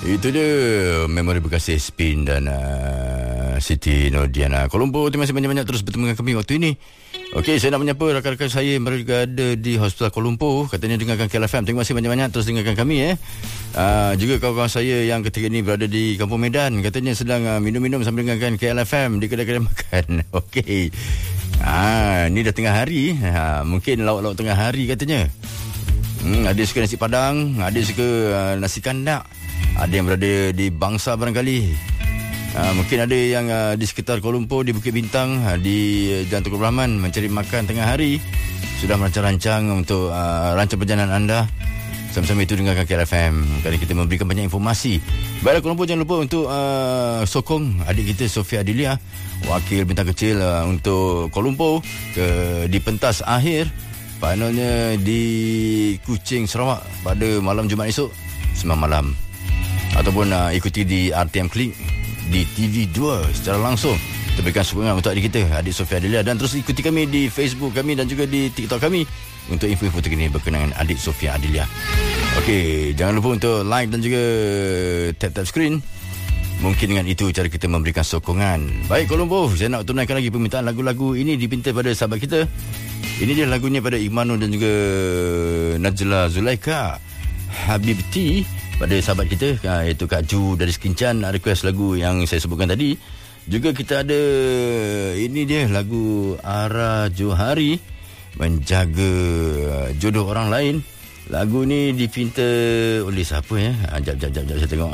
Itu dia memori berkasih Spin dan Siti Nordiana Kolombo. Terima kasih banyak-banyak terus bertemu dengan kami waktu ini. Okey, saya nak menyapa rakan-rakan saya yang juga ada di Hospital Kolombo. Katanya dengarkan KL FM. Terima kasih banyak-banyak terus dengarkan kami. Juga kawan-kawan saya yang ketika ini berada di Kampung Medan, katanya sedang minum-minum sambil dengarkan KL FM di kedai-kedai makan. Okey. Ni dah tengah hari. Mungkin lauk-lauk tengah hari katanya. Ada suka nasi padang, ada suka nasi kandak. Ada yang berada di Bangsa barangkali. Mungkin ada yang di sekitar Kuala Lumpur, di Bukit Bintang, di Jalan Tunku Abdul Rahman mencari makan tengah hari. Sudah merancang-rancang untuk rancang perjalanan anda. Sama-sama itu dengarkan KL FM. Kerana kita memberikan banyak informasi. Baiklah Kuala Lumpur, jangan lupa untuk sokong adik kita Sofia Adilia, wakil bintang kecil untuk Kuala Lumpur di pentas akhir finalnya di Kuching, Sarawak pada malam Jumaat esok 9 malam. Ataupun ikuti di RTM Klik di TV2 secara langsung. Kita berikan sokongan untuk adik kita, adik Sofia Adelia. Dan terus ikuti kami di Facebook kami dan juga di TikTok kami untuk info-info terkini berkenaan adik Sofia Adelia. Okey, jangan lupa untuk like dan juga tap-tap screen. Mungkin dengan itu cara kita memberikan sokongan. Baik Kolombo, saya nak tunaikan lagi permintaan lagu-lagu ini dipinta pada sahabat kita. Ini dia lagunya pada Imanul dan juga Najla Zulaika Habibti, pada sahabat kita iaitu Kak Ju dari Sekincan, request lagu yang saya sebutkan tadi. Juga kita ada ini dia lagu Ara Johari, Menjaga Jodoh Orang Lain. Lagu ni dipinta oleh siapa ya? Jap saya tengok.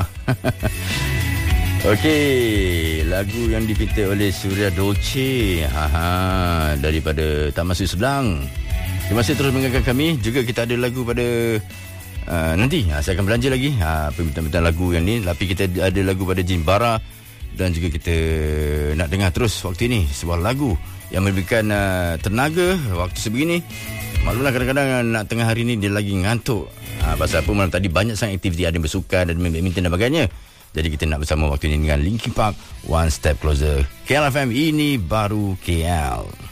Okey, lagu yang dipinta oleh Surya Dolce daripada Taman Sri Sedang. Terima kasih terus mendengarkan kami. Juga kita ada lagu pada nanti saya akan belanja lagi permintaan lagu yang ni. Tapi kita ada lagu pada Jin Bara. Dan juga kita nak dengar terus waktu ini sebuah lagu yang memberikan tenaga waktu sebegini. Maklumlah kadang-kadang nak tengah hari ni dia lagi ngantuk. Pasal apa, malam tadi banyak sangat aktiviti, ada bersukan dan main badminton dan sebagainya. Jadi kita nak bersama waktu ini dengan Linkin Park, One Step Closer. KL FM, ini baru KL.